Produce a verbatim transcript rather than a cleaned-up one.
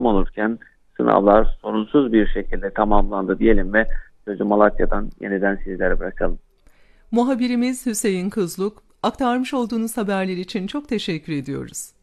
olurken sınavlar sorunsuz bir şekilde tamamlandı diyelim ve sözü Malatya'dan yeniden sizlere bırakalım. Muhabirimiz Hüseyin Kızluk, aktarmış olduğunuz haberler için çok teşekkür ediyoruz.